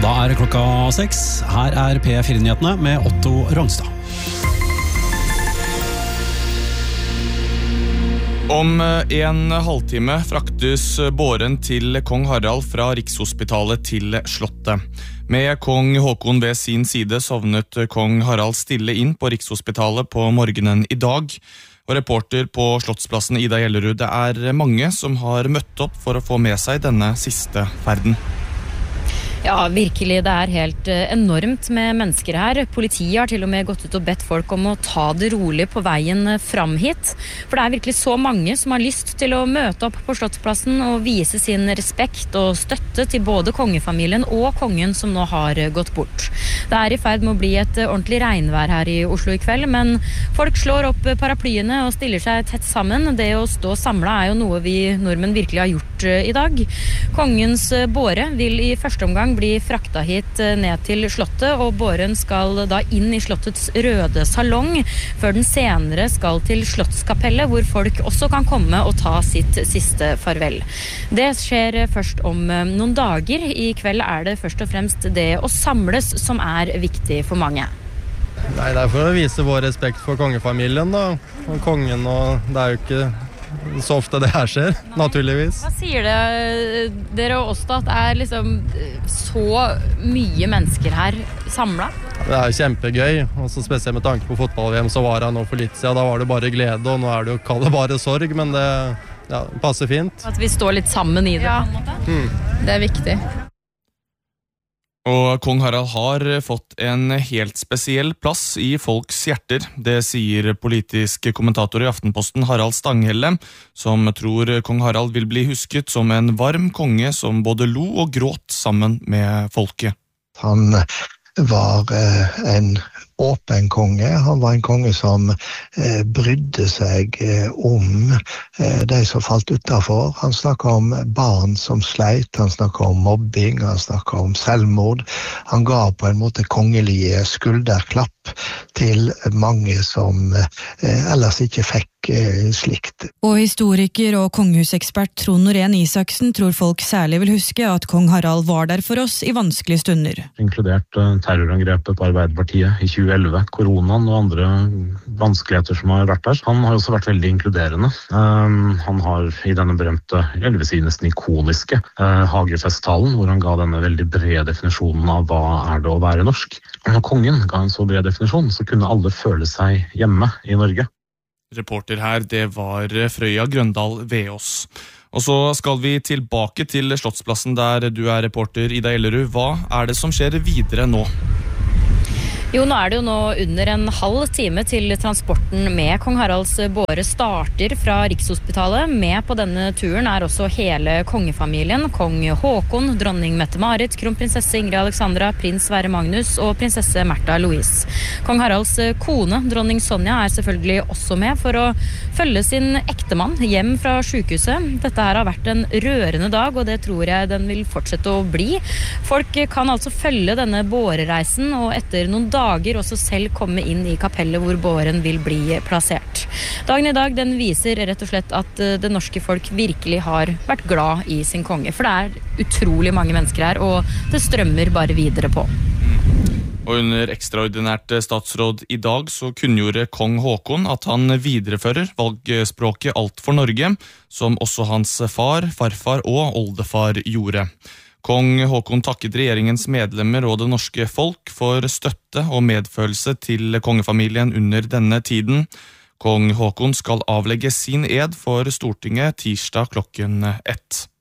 Da det klokka 6. Her P4-nyhetene med Otto Rongstad. Om en halvtime fraktes båren til kong Harald fra Rikshospitalet til Slottet. Med kong Håkon ved sin side sovnet kong Harald stille inn på Rikshospitalet på morgenen i dag. Og reporter på Slottsplassen Ida Gjellerud, det mange som har møtt opp for å få med seg denne siste ferden. Ja, virkelig, det helt enormt med mennesker her. Politiet har til og med gått ut og bedt folk om å ta det rolig på veien fram hit. For det virkelig så mange som har lyst til å møte opp på Slottsplassen og vise sin respekt og støtte til både kongefamilien og kongen som nå har gått bort. Det I ferd med å bli et ordentlig regnvær her I Oslo I kveld, men folk slår opp paraplyene og stiller seg tett sammen. Det å stå samlet jo noe vi nordmenn virkelig har gjort I dag. Kongens båre vil I første omgang bli frakta hit ned til Slottet, og båren skal da inn I Slottets røde salong, før den senere skal til Slottskapellet, hvor folk også kan komme og ta sitt siste farvel. Det skjer først om noen dager. I kveld det først og fremst det å samles som viktig for mange. Nei, det for å vise vår respekt for kongefamilien da, og kongen, og det jo ikke så ofte det her skjer, naturligvis. Hva sier dere og oss da, at liksom så mye mennesker her samlet? Det kjempegøy, og så spesielt med tanke på fotball-VM, så var jeg nå for litt siden, da var det bare glede, og nå det jo kallet bare sorg, men det passer fint. At vi står litt sammen I det, på en måte? Det viktig. Og kong Harald har fått en helt spesiell plass I folks hjerter. Det sier politisk kommentator I Aftenposten Harald Stanghelle, som tror kong Harald vil bli husket som en varm konge som både lo og gråt sammen med folket. Han var en åpen konge. Han var en konge som brydde seg om de som falt utenfor. Han snakket om barn som sleit, han snakket om mobbing, han snakket om selvmord. Han ga på en måte kongelige skulderklapp til mange som ellers ikke fikk slikt. Og historiker og kongehusekspert Trond Norén Isaksen tror folk særlig vil huske at kong Harald var der for oss I vanskelige stunder. Inkludert terrorangrepet på Arbeiderpartiet I 2011, koronaen og andre vanskeligheter som har vært der. Han har også vært veldig inkluderende. Han har I denne berømte, jeg vil si nesten ikoniske, Hagefesttalen, hvor han ga denne veldig brede definisjonen av hva det å være norsk. Og når kongen ga en så bred definisjon, så kunne alle føle seg hjemme I Norge. Reporter her, det var Frøya Grøndal Veås. Og så skal vi tilbake til Slottsplassen der du reporter Ida Gjellerud. Hva det som skjer videre nå? Jo, nå det jo nå under en halv time til transporten med kong Haralds båre starter fra Rikshospitalet. Med på denne turen også hele kongefamilien. Kong Håkon, dronning Mette-Marit, kronprinsesse Ingrid Alexandra, prins Sverre Magnus og prinsesse Märtha Louise. Kong Haralds kone, dronning Sonja, selvfølgelig også med for å følge sin ektemann hjem fra sykehuset. Dette her har vært en rørende dag, og det tror jeg den vil fortsette å bli. Folk kan altså følge denne bårereisen, og etter noen dager også selv komme inn I kapellet hvor båren vil bli plassert. Dagen I dag den viser rett og slett at det norske folk virkelig har vært glad I sin konge, for det utrolig mange mennesker her, og det strømmer bare videre på. Og under ekstraordinært statsråd I dag så kunngjorde kong Håkon at han viderefører valgspråket Alt for Norge, som også hans far, farfar og oldefar gjorde. Kong Håkon takket regjeringens medlemmer og det norske folk for støtte og medfølelse til kongefamilien under denne tiden. Kong Håkon skal avlegge sin ed for Stortinget tirsdag klokken 1.